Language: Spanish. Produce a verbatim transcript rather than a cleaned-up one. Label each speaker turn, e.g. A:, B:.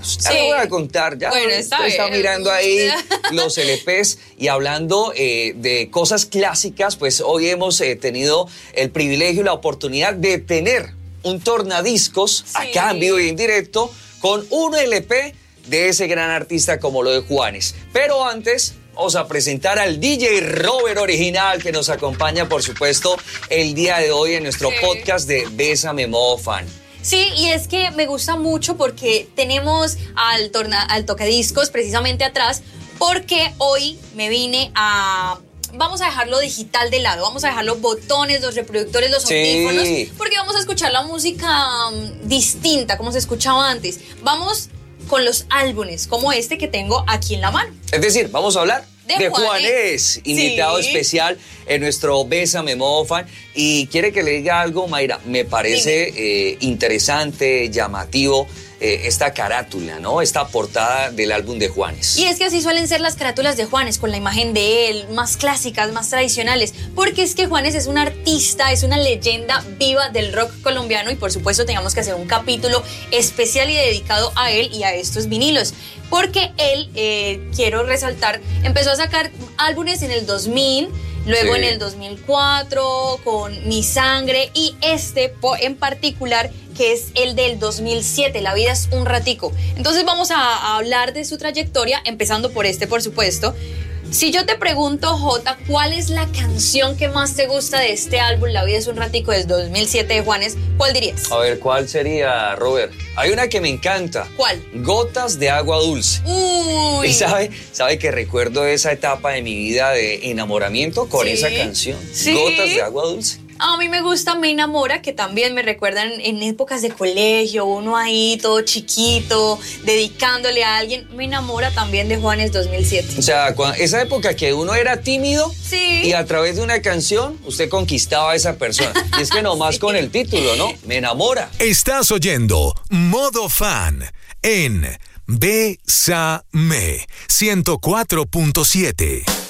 A: hermanos. Ya
B: Sí.
A: lo voy a contar, ya
B: Bueno,
A: usted
B: está
A: está
B: bien.
A: mirando ahí los L Pes y hablando eh, de cosas clásicas, pues hoy hemos eh, tenido el privilegio y la oportunidad de tener un tornadiscos
B: Sí.
A: acá en vivo y en directo con un L P de ese gran artista como lo de Juanes. Pero antes vamos a presentar al D J Robert original que nos acompaña, por supuesto, el día de hoy en nuestro
B: Sí.
A: podcast de Bésame Modo Fan.
B: Sí, y es que me gusta mucho porque tenemos al, torna, al tocadiscos precisamente atrás, porque hoy me vine a... Vamos a dejarlo digital de lado, vamos a dejar los botones, los reproductores, los
A: Sí.
B: audífonos, porque vamos a escuchar la música um, distinta, como se escuchaba antes. Vamos con los álbumes, como este que tengo aquí en la mano.
A: Es decir, vamos a hablar
B: De
A: de,
B: Juanes.
A: Juanes, invitado
B: Sí.
A: especial en nuestro Bésame Modo Fan. Y quiere que le diga algo, Mayra. Me parece eh, interesante, llamativo eh, esta carátula, ¿no? Esta portada del álbum de Juanes.
B: Y es que así suelen ser las carátulas de Juanes, con la imagen de él, más clásicas, más tradicionales, porque es que Juanes es un artista, es una leyenda viva del rock colombiano y por supuesto teníamos que hacer un capítulo especial y dedicado a él y a estos vinilos, porque él, eh, quiero resaltar, empezó a sacar álbumes en el dos mil, luego
A: Sí.
B: en el dos mil cuatro con Mi Sangre y este po- en particular que es el del dos mil siete, La vida es un ratico. Entonces vamos a, a hablar de su trayectoria, empezando por este, por supuesto. Si yo te pregunto, Jota, ¿cuál es la canción que más te gusta de este álbum, La vida es un ratico, del dos mil siete de Juanes? ¿Cuál dirías?
A: A ver, ¿cuál sería, Robert? Hay una que me encanta.
B: ¿Cuál?
A: Gotas de agua dulce.
B: Uy.
A: Y sabe, sabe que recuerdo esa etapa de mi vida de enamoramiento con
B: Sí.
A: esa canción.
B: Sí.
A: Gotas de agua dulce.
B: A mí me gusta Me Enamora, que también me recuerdan en épocas de colegio, uno ahí todo chiquito, dedicándole a alguien. Me Enamora también de Juanes dos mil siete.
A: O sea, cua- esa época que uno era tímido
B: Sí.
A: y a través de una canción usted conquistaba a esa persona. Y es que nomás
B: Sí.
A: con el título, ¿no? Me enamora.
C: Estás oyendo Modo Fan en Bésame ciento cuatro punto siete.